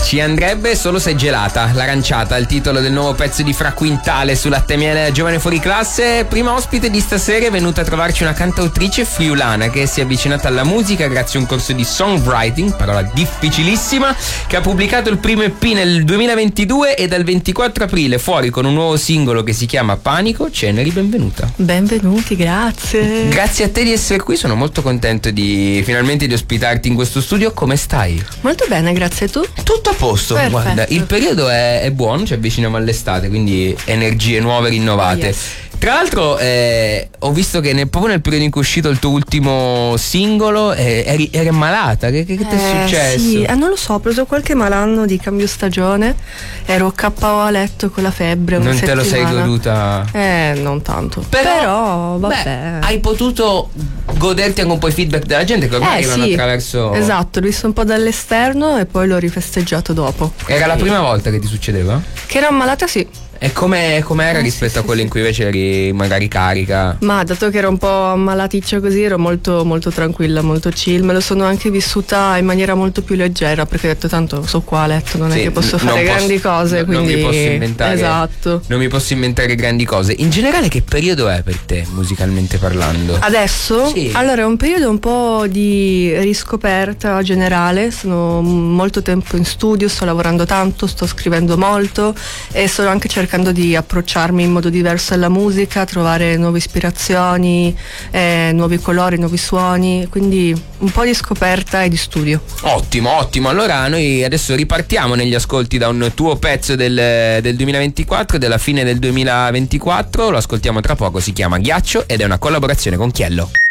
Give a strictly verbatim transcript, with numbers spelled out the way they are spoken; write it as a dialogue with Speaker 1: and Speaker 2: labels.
Speaker 1: Ci andrebbe solo se gelata, l'aranciata, il titolo del nuovo pezzo di Fra Quintale su Latte Miele Giovane Fuori Classe. Prima ospite di stasera è venuta a trovarci una cantautrice friulana che si è avvicinata alla musica grazie a un corso di songwriting, parola difficilissima, che ha pubblicato il primo E P nel duemilaventidue e dal ventiquattro aprile fuori con un nuovo singolo che si chiama Panico. Ceneri, benvenuta.
Speaker 2: Benvenuti, grazie.
Speaker 1: Grazie a te di essere qui, sono molto contento di finalmente di ospitarti in questo studio. Come stai?
Speaker 2: Molto bene, grazie. Tu?
Speaker 1: Tutto a posto.
Speaker 2: Perfetto.
Speaker 1: Guarda, il periodo è, è buono, ci avviciniamo all'estate, quindi energie nuove, rinnovate.
Speaker 2: Yes.
Speaker 1: Tra l'altro eh, ho visto che nel, proprio nel periodo in cui è uscito il tuo ultimo singolo eh, eri, eri ammalata. Che, che, che ti è
Speaker 2: Eh,
Speaker 1: successo?
Speaker 2: Sì, eh, non lo so, ho preso qualche malanno di cambio stagione. Ero K O a letto con la febbre una
Speaker 1: Non te lo sei
Speaker 2: settimana.
Speaker 1: goduta?
Speaker 2: Eh, non tanto.
Speaker 1: Però,
Speaker 2: Però, vabbè.
Speaker 1: beh, hai potuto goderti anche un po' i feedback della gente che ormai
Speaker 2: Eh,
Speaker 1: arrivano
Speaker 2: sì,
Speaker 1: attraverso.
Speaker 2: esatto, l'ho visto un po' dall'esterno e poi l'ho rifesteggiato dopo.
Speaker 1: Era la prima volta che ti succedeva?
Speaker 2: Che ero ammalata, sì.
Speaker 1: E come era
Speaker 2: Eh,
Speaker 1: rispetto
Speaker 2: sì,
Speaker 1: a
Speaker 2: sì,
Speaker 1: quelle
Speaker 2: sì.
Speaker 1: in cui invece eri magari carica?
Speaker 2: Ma dato che ero un po' ammalaticcia così, ero molto molto tranquilla, molto chill. Me lo sono anche vissuta in maniera molto più leggera, perché ho detto tanto so qua a letto, non
Speaker 1: Sì,
Speaker 2: è che posso
Speaker 1: n-
Speaker 2: fare
Speaker 1: non
Speaker 2: grandi
Speaker 1: posso-
Speaker 2: cose,
Speaker 1: no,
Speaker 2: quindi
Speaker 1: non mi posso inventare.
Speaker 2: esatto.
Speaker 1: Non mi posso inventare grandi cose. In generale che periodo è per te, musicalmente parlando?
Speaker 2: Adesso?
Speaker 1: Sì.
Speaker 2: Allora è un periodo un po' di riscoperta generale, sono molto tempo in studio, sto lavorando tanto, sto scrivendo molto e sto anche cercando di approcciarmi in modo diverso alla musica, trovare nuove ispirazioni, eh, nuovi colori, nuovi suoni, quindi un po' di scoperta e di studio.
Speaker 1: Ottimo, ottimo. Allora noi adesso ripartiamo negli ascolti da un tuo pezzo del, del duemilaventiquattro, della fine del duemilaventiquattro. Lo ascoltiamo tra poco, si chiama Ghiaccio ed è una collaborazione con Chiello.